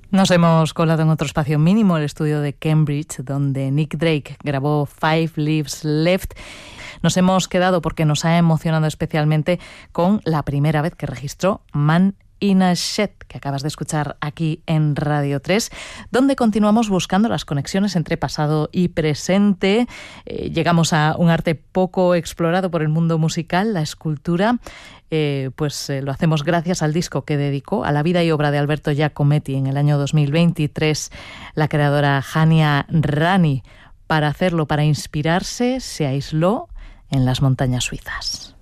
Nos hemos colado en otro espacio mínimo, el estudio de Cambridge, donde Nick Drake grabó Five Leaves Left. Nos hemos quedado porque nos ha emocionado especialmente con la primera vez que registró Man in a Shed, que acabas de escuchar aquí en Radio 3, donde continuamos buscando las conexiones entre pasado y presente. Llegamos a un arte poco explorado por el mundo musical, la escultura. Lo hacemos gracias al disco que dedicó a la vida y obra de Alberto Giacometti en el año 2023 la creadora Hania Rani. Para hacerlo, para inspirarse, se aisló en las montañas suizas.